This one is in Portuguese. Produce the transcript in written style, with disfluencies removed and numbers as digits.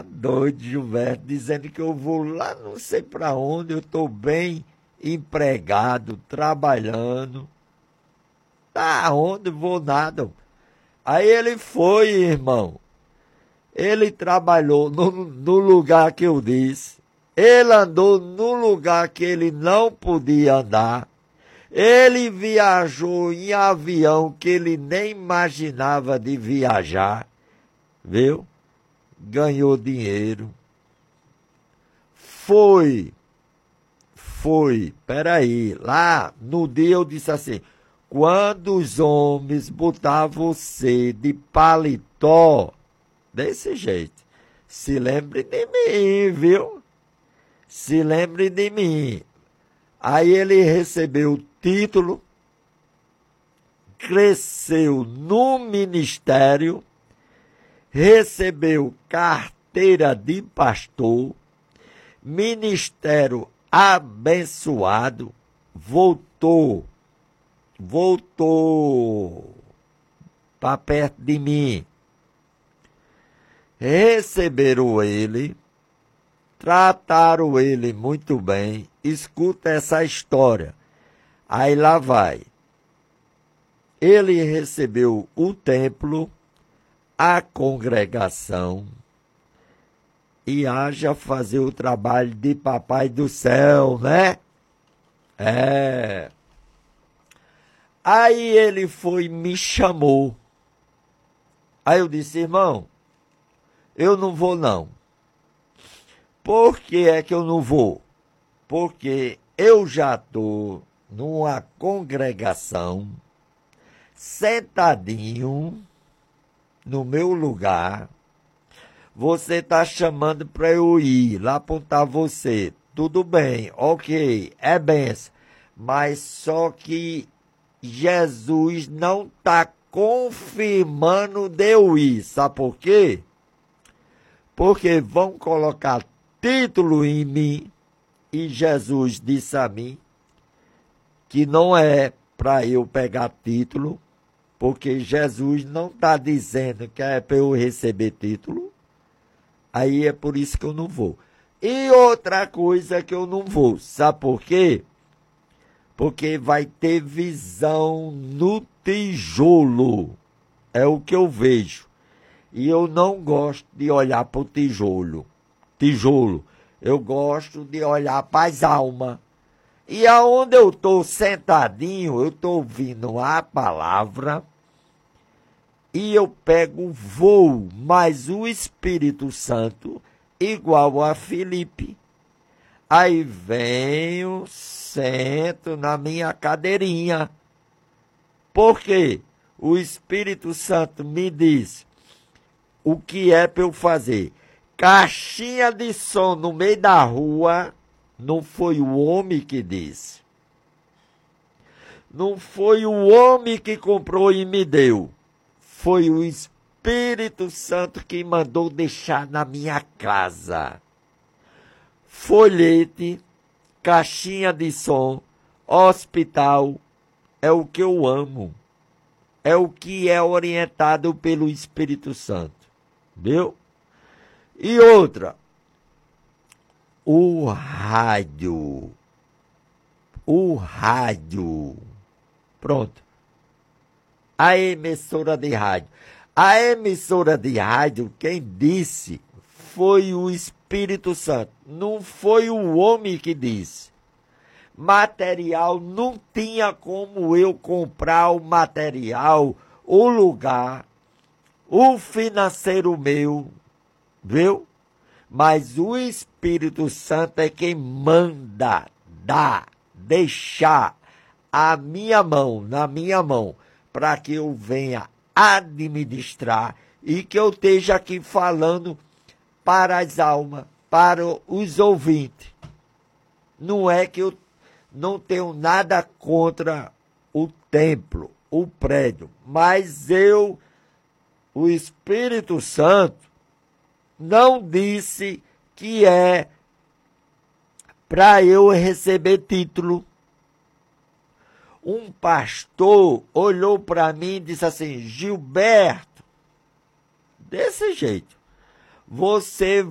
Tá doido, Gilberto, dizendo que eu vou lá não sei para onde, eu estou bem empregado, trabalhando. Tá onde vou nada. Aí ele foi, irmão. Ele trabalhou no lugar que eu disse. Ele andou no lugar que ele não podia andar. Ele viajou em avião que ele nem imaginava de viajar. Viu? Ganhou dinheiro. Foi. Peraí. Lá no dia eu disse assim: quando os homens botar você de paletó, desse jeito, se lembre de mim, viu? Se lembre de mim. Aí ele recebeu o título, cresceu no ministério, recebeu carteira de pastor, ministério abençoado, voltou para perto de mim. Receberam ele, trataram ele muito bem. Escuta essa história. Aí lá vai. Ele recebeu o templo, a congregação, e haja fazer o trabalho de papai do céu, né? Aí ele foi e me chamou. Aí eu disse: irmão, eu não vou não. Por que é que eu não vou? Porque eu já estou numa congregação, sentadinho no meu lugar. Você está chamando para eu ir lá apontar você. Tudo bem, ok, é benção. Mas só que Jesus não está confirmando de eu ir. Sabe por quê? Porque vão colocar título em mim. E Jesus disse a mim que não é para eu pegar título, porque Jesus não está dizendo que é para eu receber título. Aí é por isso que eu não vou. E outra coisa que eu não vou, sabe por quê? Porque vai ter visão no tijolo. É o que eu vejo. E eu não gosto de olhar para o tijolo. Eu gosto de olhar para as almas. E aonde eu estou sentadinho, eu estou ouvindo a palavra. E eu pego voo, mas o Espírito Santo, igual a Filipe. Aí venho, sento na minha cadeirinha. Por quê? O Espírito Santo me diz o que é para eu fazer. Caixinha de som no meio da rua, não foi o homem que disse. Não foi o homem que comprou e me deu. Foi o Espírito Santo que mandou deixar na minha casa. Folhete, caixinha de som, hospital, é o que eu amo. É o que é orientado pelo Espírito Santo. Viu? E outra, o rádio. Pronto. A emissora de rádio. A emissora de rádio, quem disse foi o Espírito Santo. Não foi o homem que disse. Material, não tinha como eu comprar o material, o lugar, o financeiro meu, viu? Mas o Espírito Santo é quem manda deixar na minha mão, para que eu venha administrar e que eu esteja aqui falando para as almas, para os ouvintes. Não é que eu não tenho nada contra o templo, o prédio, mas o Espírito Santo, não disse que é para eu receber título. Um pastor olhou para mim e disse assim: Gilberto, desse jeito, você